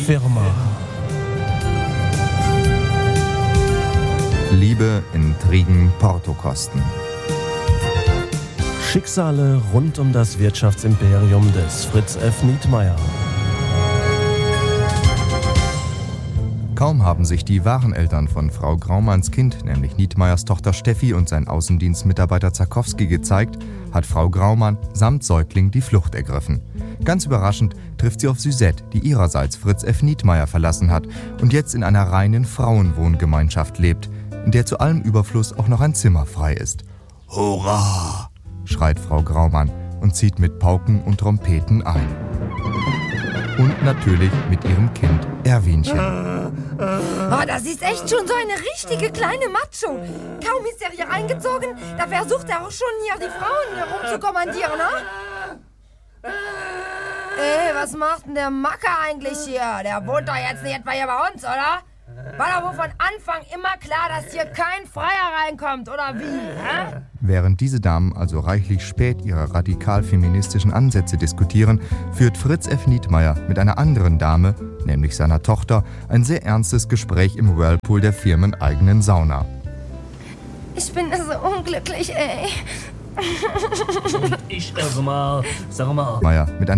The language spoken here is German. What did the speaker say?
Firma. Liebe, Intrigen, Portokosten. Schicksale rund um das Wirtschaftsimperium des Fritz F. Nietmeyer. Kaum haben sich die wahren Eltern von Frau Graumanns Kind, nämlich Nietmeyers Tochter Steffi und sein Außendienstmitarbeiter Zarkowski gezeigt, hat Frau Graumann samt Säugling die Flucht ergriffen. Ganz überraschend trifft sie auf Suzette, die ihrerseits Fritz F. Nietmeyer verlassen hat und jetzt in einer reinen Frauenwohngemeinschaft lebt, in der zu allem Überfluss auch noch ein Zimmer frei ist. »Hurra!« schreit Frau Graumann und zieht mit Pauken und Trompeten ein. Und natürlich mit ihrem Kind Erwinchen. Oh, das ist echt schon so eine richtige kleine Macho. Kaum ist er hier eingezogen, da versucht er auch schon hier die Frauen herumzukommandieren, ne? Ey, was macht denn der Macker eigentlich hier? Der wohnt doch jetzt nicht etwa hier bei uns, oder? War doch wohl von Anfang immer klar, dass hier kein Freier reinkommt, oder wie? Hä? Während diese Damen also reichlich spät ihre radikal-feministischen Ansätze diskutieren, führt Fritz F. Nietmeyer mit einer anderen Dame, nämlich seiner Tochter, ein sehr ernstes Gespräch im Whirlpool der firmeneigenen Sauna. Ich bin so unglücklich, ey. Ich sag mal. Meyer mit einer